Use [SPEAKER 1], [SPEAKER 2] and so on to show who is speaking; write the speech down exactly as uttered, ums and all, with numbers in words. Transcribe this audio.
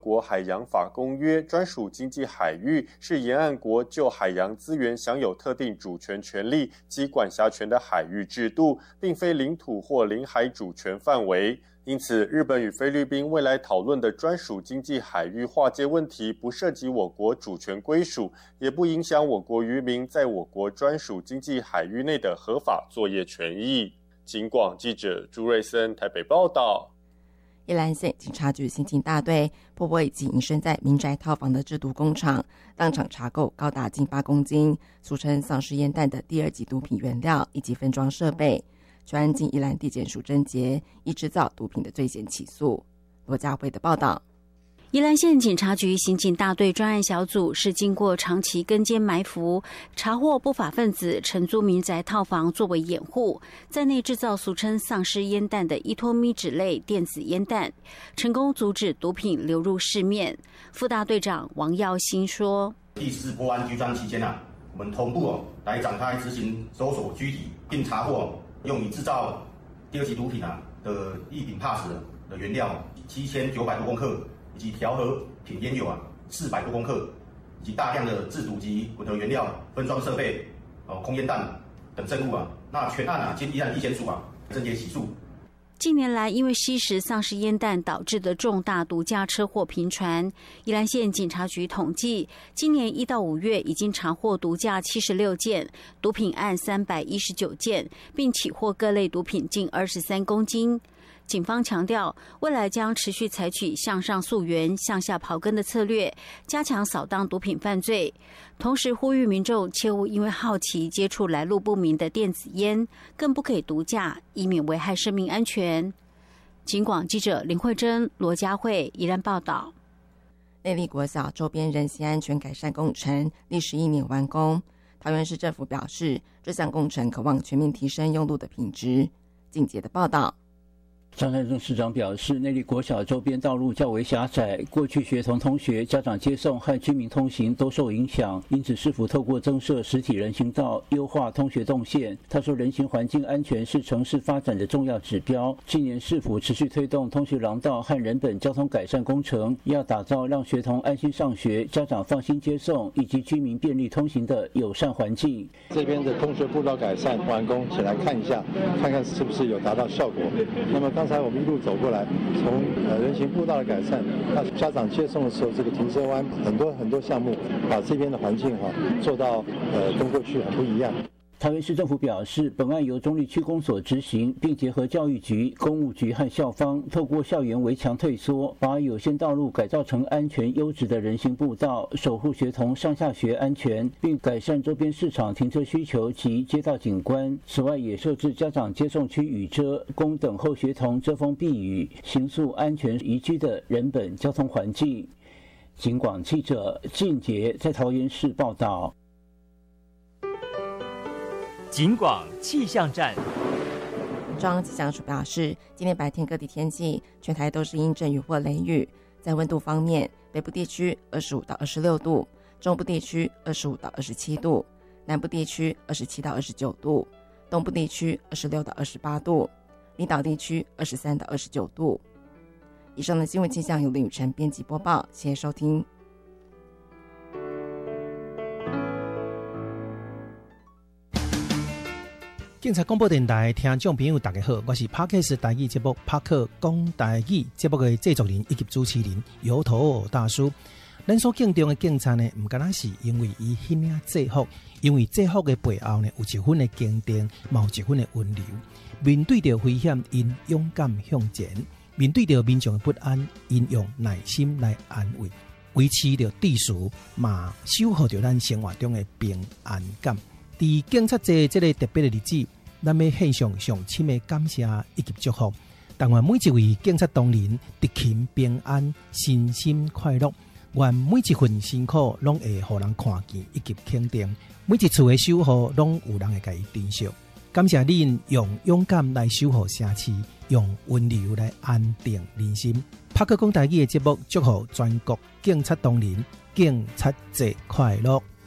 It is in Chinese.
[SPEAKER 1] 国海洋法公约专属经济海域是沿岸国就海洋资源享有特定主权权利及管辖权的海域制度，并非领土或领海主权范围。因此，日本与菲律宾未来讨论的专属经济海域划界问题不涉及我国主权归属，也不影响我国渔民在我国专属经济海域内的合法作业权益。警广记者朱瑞森台北报道。
[SPEAKER 2] 宜兰县警察局刑警大队破获以及隐身在民宅套房的制毒工厂，当场查购高达近八公斤，俗称丧尸烟弹的第二级毒品原料以及分装设备。专案经宜兰地检署侦结，以制造毒品的罪嫌起诉。罗家辉的报道。
[SPEAKER 3] 宜兰县警察局刑警大队专案小组是经过长期跟监埋伏，查获不法分子承租民宅套房作为掩护，在内制造俗称丧尸烟弹的依托咪酯类电子烟弹，成功阻止毒品流入市面。副大队长王耀兴说：
[SPEAKER 4] 第四波案拘专期间啊，我们同步哦来展开执行搜索拘提，并查获用于制造第二级毒品啊的异丙帕斯的原料七千九百多公克。以及调和品烟油啊四百多公克，以及大量的制毒及混合原料、分装设备、哦空烟弹等证物啊。那全案啊，经宜兰地检署啊侦结起诉。
[SPEAKER 3] 近年来，因为吸食丧尸烟弹导致的重大毒驾车祸频传。宜兰县警察局统计，今年一到五月已经查获毒驾七十六件，毒品案三百一十九件，并起获各类毒品近二十三公斤。警方强调，未来将持续采取向上溯源、向下刨根的策略，加强扫荡毒品犯罪。同时，呼吁民众切勿因为好奇接触来路不明的电子烟，更不可以毒驾，以免危害生命安全。警广记者林慧珍、罗佳慧宜兰报道。
[SPEAKER 2] 内壢国小周边人行安全改善工程历时一年完工。桃园市政府表示，这项工程可望全面提升用路的品质。静杰的报道。
[SPEAKER 5] 张善政市长表示，内壢国小周边道路较为狭窄，过去学童、同学、家长接送和居民通行都受影响，因此市府透过增设实体人行道，优化通学动线。他说，人行环境安全是城市发展的重要指标。近年市府持续推动通学廊道和人本交通改善工程，要打造让学童安心上学、家长放心接送以及居民便利通行的友善环境。
[SPEAKER 6] 这边的通学步道改善完工，请来看一下，看看是不是有达到效果。那么刚才我们一路走过来，从呃人行步道的改善到家长接送的时候，这个停车弯很多很多项目，把这边的环境哈、啊、做到呃跟过去很不一样。
[SPEAKER 5] 桃园市政府表示，本案由中壢区公所执行，并结合教育局、公务局和校方，透过校园围墙退缩，把有限道路改造成安全优质的人行步道，守护学童上下学安全，并改善周边市场停车需求及街道景观。此外，也设置家长接送区雨遮，供等候学童遮风避雨，形塑安全宜居的人本交通环境。警广记者靳杰在桃园市报道。
[SPEAKER 7] 警广气象站。
[SPEAKER 2] 中央气象署表示，今天白天各地天气全台都是阴阵雨或雷雨。在温度方面，北部地区二十五到二十六度，中部地区二十五到二十七度，南部地区二十七到二十九度，东部地区二十六到二十八度，离岛地区二十三到二十九度。以上的新闻气象由林雨晨编辑播报，谢谢收听。
[SPEAKER 8] 警察广播电台听众朋友大家好，我是 Podcast 台语节目帕克讲台语节目的制作人以及主持人油头大叔。咱所敬重的警察呢，不单单是因为伊迄领制服，因为制服的背后呢，有一份的坚定，嘛有一份的温柔。面对着危险，因勇敢向前；面对着民众的不安，因用耐心来安慰，维持着秩序，嘛守护着咱生活中的平安感。在警察节这个特别的日子，咱要献上上深的感谢以及祝福。但愿每一位警察同仁得勤平安、身心快乐。愿每一份辛苦拢会互人看见以及肯定，每一次的守护拢有人会甲伊珍惜。感谢恁用勇敢来守护城市，用温柔来安定人心。帕克讲台语的节目，祝福全国警察同仁警察节快乐。